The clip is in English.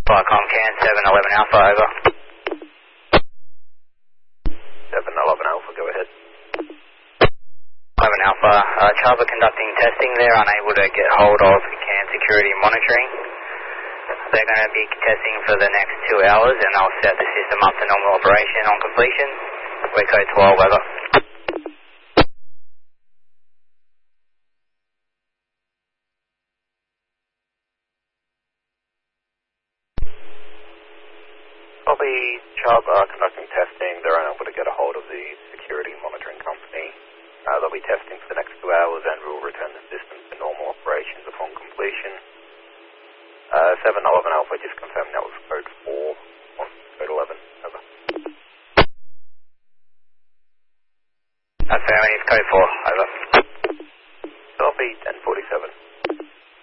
Flycom can 711 Alpha, over. 711 Alpha, go ahead. 11 Alpha, Charlie conducting testing. They're unable to get hold of CAN security monitoring. They're going to be testing for the next 2 hours and they'll set the system up to normal operation on completion. We're code 12, over. Copy, Chubb are conducting testing. They're unable to get a hold of the security monitoring company. They'll be testing for the next 2 hours and will return the system to normal operations upon completion. 711 Alpha, just confirm that was code 4 on code 11, over. Affirmative, code 4, over. Copy, 10